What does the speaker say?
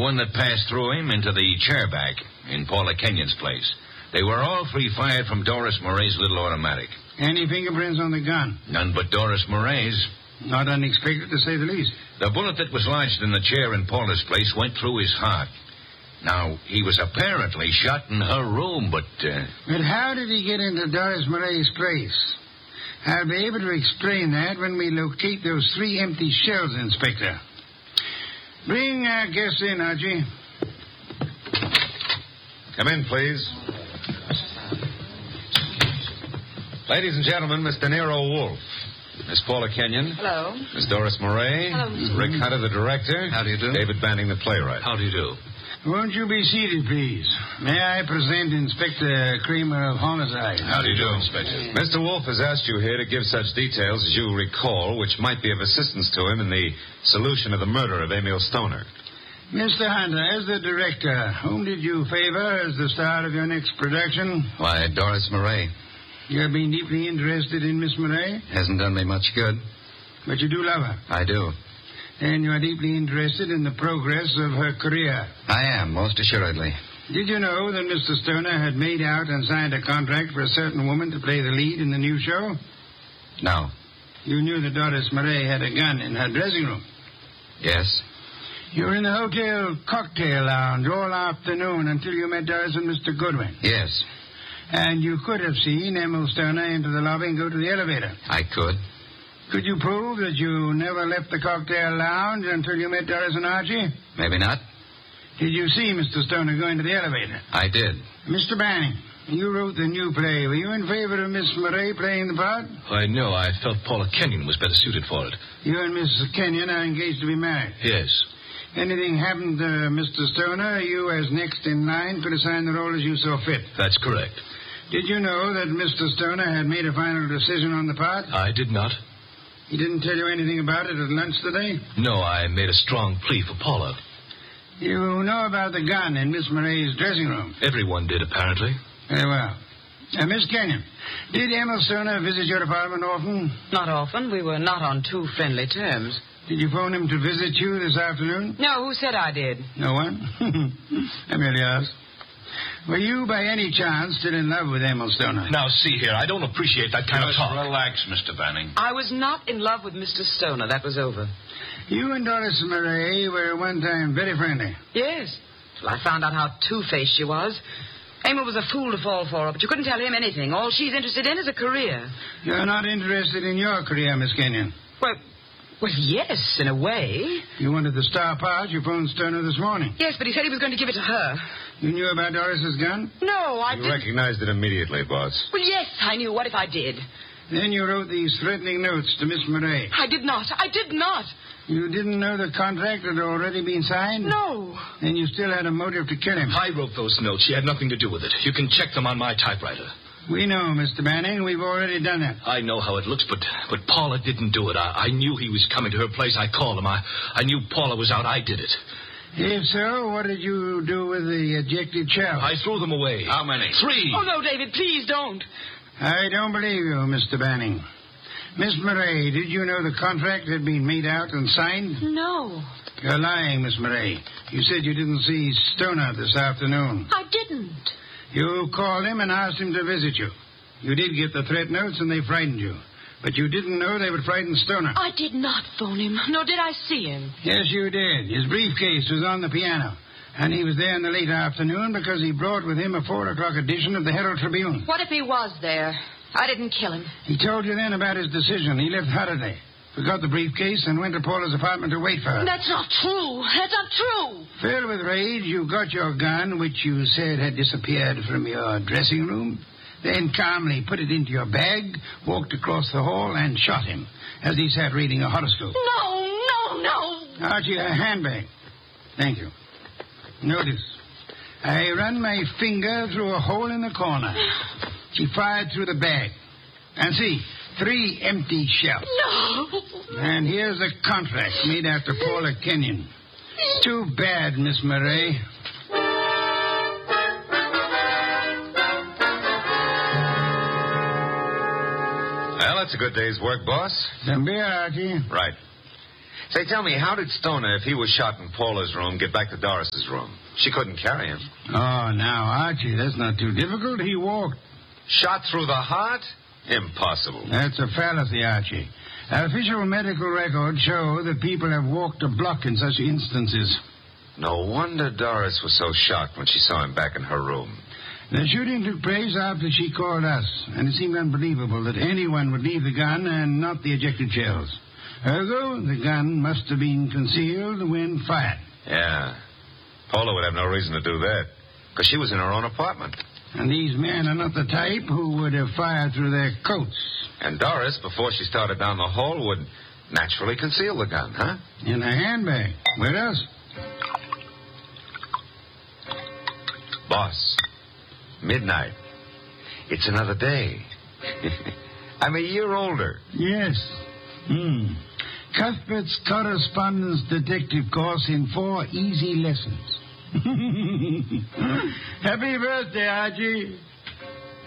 one that passed through him into the chairback in Paula Kenyon's place. They were all three fired from Doris Murray's little automatic. Any fingerprints on the gun? None but Doris Murray's. Not unexpected, to say the least. The bullet that was lodged in the chair in Paula's place went through his heart. Now, he was apparently shot in her room, but... But how did he get into Doris Murray's place? I'll be able to explain that when we locate those 3 empty shells, Inspector. Bring our guests in, Archie. Come in, please. Ladies and gentlemen, Mr. Nero Wolfe. Miss Paula Kenyon. Hello. Miss Doris Murray. Hello, Mr. Rick Hunter, the director. How do you do? David Banning, the playwright. How do you do? Won't you be seated, please? May I present Inspector Kramer of Homicide? How do you do, Inspector? Mr. Wolfe has asked you here to give such details as you recall, which might be of assistance to him in the solution of the murder of Emil Stoner. Mr. Hunter, as the director, whom did you favor as the star of your next production? Why, Doris Murray. You have been deeply interested in Miss Murray, Hasn't done me much good. but you do love her. I do. And you are deeply interested in the progress of her career. I am, most assuredly. Did you know that Mr. Stoner had made out and signed a contract for a certain woman to play the lead in the new show? No. You knew that Doris Murray had a gun in her dressing room. Yes? You were in the hotel cocktail lounge all afternoon until you met Doris and Mr. Goodwin. Yes. And you could have seen Emil Stoner into the lobby and go to the elevator. I could. Could you prove that you never left the cocktail lounge until you met Doris and Archie? Maybe not. Did you see Mr. Stoner go into the elevator? I did. Mr. Banning, you wrote the new play. Were you in favor of Miss Murray playing the part? Why, no, I felt Paula Kenyon was better suited for it. You and Miss Kenyon are engaged to be married. Yes. Anything happened to Mr. Stoner, you as next in line could assign the role as you saw fit. That's correct. Did you know that Mr. Stoner had made a final decision on the part? I did not. He didn't tell you anything about it at lunch today? No, I made a strong plea for Paula. You know about the gun in Miss Murray's dressing room? Everyone did, apparently. Very well. Miss Kenyon, did Emil Stoner visit your apartment often? Not often. We were not on too friendly terms. Did you phone him to visit you this afternoon? No, who said I did? No one? I merely asked. Were you, by any chance, still in love with Emil Stoner? Now, see here, I don't appreciate that kind of talk. Relax, Mr. Banning. I was not in love with Mr. Stoner. That was over. You and Doris Murray were one time very friendly. Yes. Till I found out how two-faced she was. Emil was a fool to fall for her, but you couldn't tell him anything. All she's interested in is a career. You're not interested in your career, Miss Kenyon. Well, yes, in a way. You wanted the star part. You phoned Stoner this morning. Yes, but he said he was going to give it to her. You knew about Doris's gun? No, I You didn't. recognized it immediately, boss. Well, yes, I knew. What if I did? Then you wrote these threatening notes to Miss Murray. I did not. I did not. You didn't know the contract had already been signed? No. Then you still had a motive to kill him. I wrote those notes. She had nothing to do with it. You can check them on my typewriter. We know, Mr. Banning. We've already done that. I know how it looks, but Paula didn't do it. I knew he was coming to her place. I called him. I knew Paula was out. I did it. If so, what did you do with the ejected shells? I threw them away. How many? 3. Oh, no, David, please don't. I don't believe you, Mr. Banning. Miss Murray, did you know the contract had been made out and signed? No. You're lying, Miss Murray. You said you didn't see Stoner this afternoon. I didn't. You called him and asked him to visit you. You did get the threat notes and they frightened you. But you didn't know they would frighten Stoner. I did not phone him, nor did I see him. Yes, you did. His briefcase was on the piano. And he was there in the late afternoon because he brought with him a 4 o'clock edition of the Herald Tribune. What if he was there? I didn't kill him. He told you then about his decision. He left Halliday, forgot the briefcase, and went to Paula's apartment to wait for her. That's not true. That's not true. Filled with rage, you got your gun, which you said had disappeared from your dressing room, then calmly put it into your bag, walked across the hall, and shot him as he sat reading a horoscope. No. Archie, a handbag. Thank you. Notice, I run my finger through a hole in the corner. She fired through the bag. And see, 3 empty shells. No. And here's the contract made out to Paula Kenyon. Too bad, Miss Murray. Well, that's a good day's work, boss. Some beer, Archie. Right. Say, tell me, how did Stoner, if he was shot in Paula's room, get back to Doris's room? She couldn't carry him. Oh, now, Archie, that's not too difficult. He walked. Shot through the heart? Impossible. That's a fallacy, Archie. Official medical records show that people have walked a block in such instances. No wonder Doris was so shocked when she saw him back in her room. The shooting took place after she called us, and it seemed unbelievable that anyone would leave the gun and not the ejected shells. Ergo, the gun must have been concealed when fired. Yeah. Paula would have no reason to do that, because she was in her own apartment. And these men are not the type who would have fired through their coats. And Doris, before she started down the hall, would naturally conceal the gun, huh? In a handbag. Where else? Boss, midnight. It's another day. I'm a year older. Yes. Cuthbert's correspondence detective course in 4 easy lessons. Happy birthday, Archie.